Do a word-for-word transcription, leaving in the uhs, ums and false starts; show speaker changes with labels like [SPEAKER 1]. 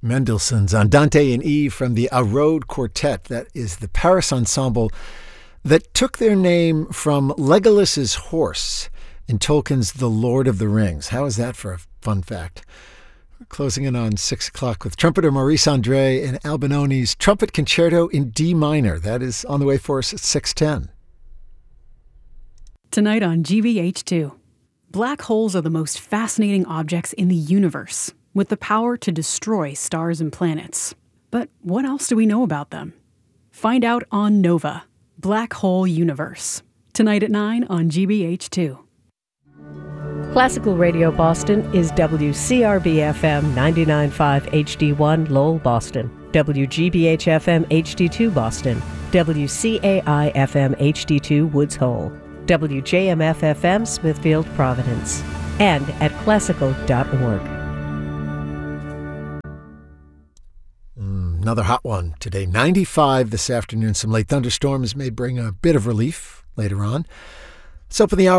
[SPEAKER 1] Mendelssohn's Andante in E from the A Road Quartet. That is the Paris ensemble that took their name from Legolas's horse in Tolkien's The Lord of the Rings. How is that for a fun fact? We're closing in on six o'clock with trumpeter Maurice Andre and Albinoni's Trumpet Concerto in D minor. That is on the way for us at six ten.
[SPEAKER 2] Tonight on G B H two. Black holes are the most fascinating objects in the universe, with the power to destroy stars and planets. But what else do we know about them? Find out on Nova, Black Hole Universe. Tonight at nine on G B H two.
[SPEAKER 3] Classical Radio Boston is W C R B F M ninety-nine point five H D one Lowell, Boston, W G B H F M H D two Boston, W C A I F M H D two Woods Hole, W J M F F M Smithfield, Providence, and at classical dot org.
[SPEAKER 1] Mm, another hot one today. ninety-five this afternoon. Some late thunderstorms may bring a bit of relief later on. Let's open the hour